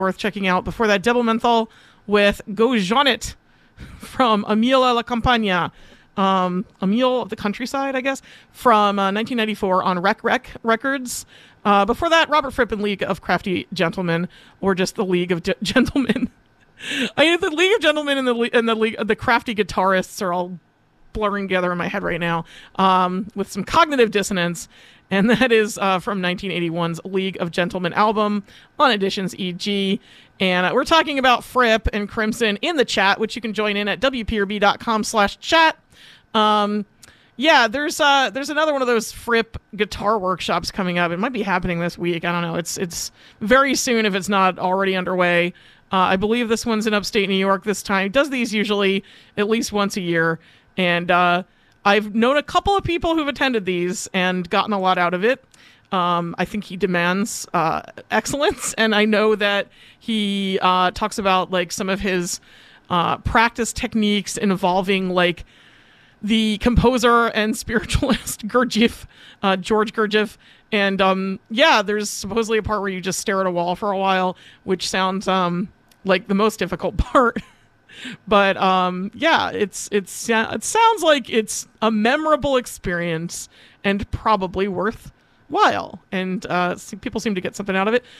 worth checking out. Before that, Double Menthol with Go Janet from Emile La Campagna. Emile of the Countryside, I guess, from 1994 on Rec Records. Before that, Robert Fripp and League of Crafty Gentlemen, or just the League of Gentlemen. I mean, the League of Gentlemen and the Crafty Guitarists are all blurring together in my head right now, with some cognitive dissonance. And that is from 1981's League of Gentlemen album on Editions EG. And we're talking about Fripp and Crimson in the chat, which you can join in at wprb.com/chat. Yeah, there's another one of those Fripp guitar workshops coming up. It might be happening this week. I don't know. It's very soon if it's not already underway. I believe this one's in upstate New York this time. He does these usually at least once a year. And I've known a couple of people who've attended these and gotten a lot out of it. I think he demands excellence, and I know that he talks about like some of his practice techniques involving like the composer and spiritualist Gurdjieff, George Gurdjieff. And yeah, there's supposedly a part where you just stare at a wall for a while, which sounds like the most difficult part. But yeah, it sounds like it's a memorable experience and probably worthwhile. And people seem to get something out of it.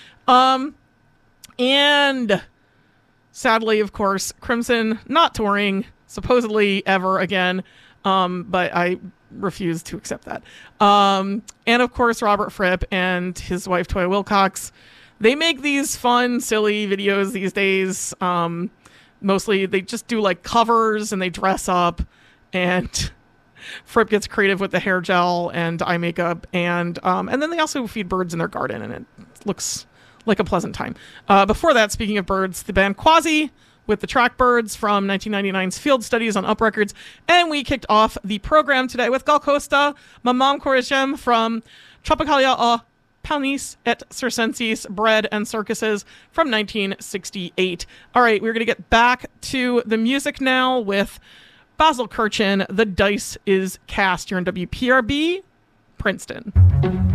And sadly, of course, Crimson not touring supposedly ever again. But I refuse to accept that. And of course, Robert Fripp and his wife Toya Wilcox, they make these fun, silly videos these days. Mostly they just do like covers and they dress up, and Fripp gets creative with the hair gel and eye makeup, and then they also feed birds in their garden, and it looks like a pleasant time. Before that, speaking of birds, the band Quasi with the track Birds from 1999's Field Studies on Up Records, and we kicked off the program today with Gal Costa, Mamam Corrigem from Tropicalia a Paunis et Circenses, Bread and Circuses from 1968. All right, we're going to get back to the music now with Basil Kirchen. The Dice is Cast here in WPRB, Princeton.